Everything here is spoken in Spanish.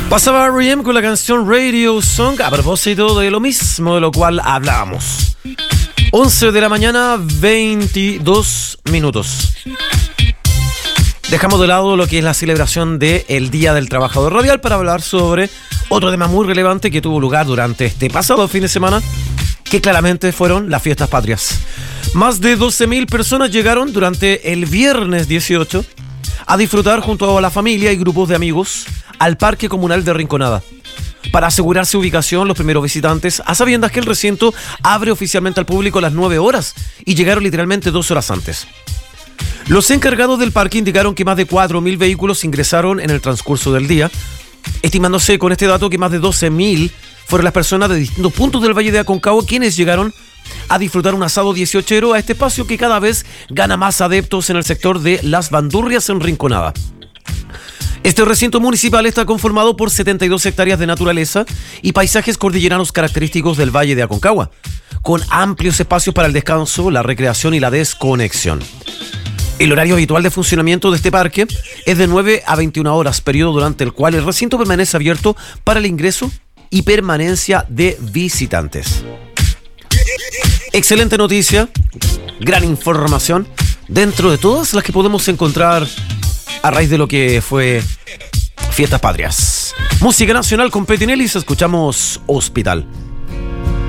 Pasaba R.E.M. con la canción Radio Song a propósito de lo mismo de lo cual hablábamos. 11 de la mañana, 22 minutos. Dejamos de lado lo que es la celebración del Día del Trabajador Radial para hablar sobre otro tema muy relevante que tuvo lugar durante este pasado fin de semana, que claramente fueron las fiestas patrias. Más de 12.000 personas llegaron durante el viernes 18 a disfrutar junto a la familia y grupos de amigos al Parque Comunal de Rinconada. Para asegurar su ubicación, los primeros visitantes, a sabiendas que el recinto abre oficialmente al público a las 9 horas y llegaron literalmente 2 horas antes. Los encargados del parque indicaron que más de 4.000 vehículos ingresaron en el transcurso del día, estimándose con este dato que más de 12.000 fueron las personas de distintos puntos del Valle de Aconcagua quienes llegaron a disfrutar un asado 18ero a este espacio que cada vez gana más adeptos en el sector de Las Bandurrias en Rinconada. Este recinto municipal está conformado por 72 hectáreas de naturaleza y paisajes cordilleranos característicos del Valle de Aconcagua, con amplios espacios para el descanso, la recreación y la desconexión. El horario habitual de funcionamiento de este parque es de 9 a 21 horas, periodo durante el cual el recinto permanece abierto para el ingreso y permanencia de visitantes. Excelente noticia, gran información, dentro de todas las que podemos encontrar a raíz de lo que fue Fiestas Patrias. Música nacional con Petinelli, escuchamos Hospital.